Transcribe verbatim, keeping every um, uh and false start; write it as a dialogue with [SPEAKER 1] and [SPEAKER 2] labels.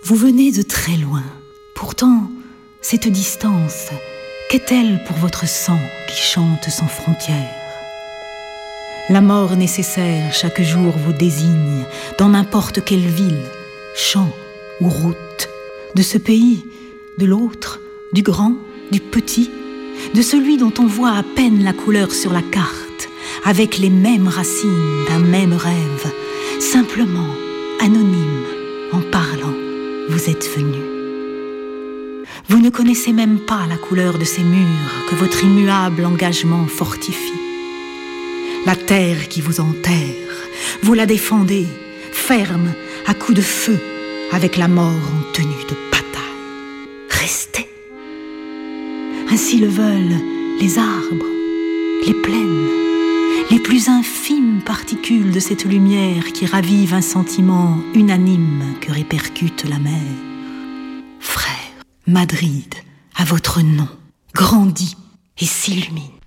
[SPEAKER 1] Vous venez de très loin. Pourtant, cette distance, qu'est-elle pour votre sang qui chante sans frontières? La mort nécessaire chaque jour vous désigne dans n'importe quelle ville, champ ou route, de ce pays, de l'autre, du grand, du petit, de celui dont on voit à peine la couleur sur la carte, avec les mêmes racines d'un même rêve, simplement, anonyme, en parlant, vous êtes venu. Vous ne connaissez même pas la couleur de ces murs que votre immuable engagement fortifie. La terre qui vous enterre, vous la défendez, ferme, à coups de feu, avec la mort en tenue de bataille. Restez. Ainsi le veulent les arbres, les plaines, les plus infimes particules de cette lumière qui ravive un sentiment unanime que répercute la mer. Frères, Madrid, à votre nom, grandit et s'illumine.